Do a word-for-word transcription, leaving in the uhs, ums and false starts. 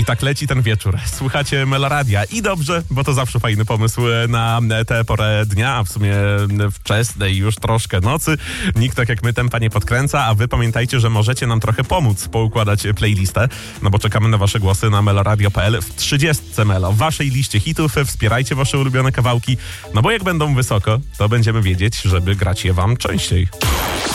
tak leci ten wieczór. Słuchacie Meloradia i dobrze, bo to zawsze fajny pomysł na tę porę dnia, a w sumie wczesnej już troszkę nocy. Nikt tak jak my tempa nie podkręca, a wy pamiętajcie, że możecie nam trochę pomóc poukładać playlistę, no bo czekamy na wasze głosy na meloradio kropka p l w trzydziestce Melo, w waszej liście hitów. Wspierajcie wasze ulubione kawałki, no bo jak będą wysoko, to będziemy wiedzieć, żeby grać je wam częściej.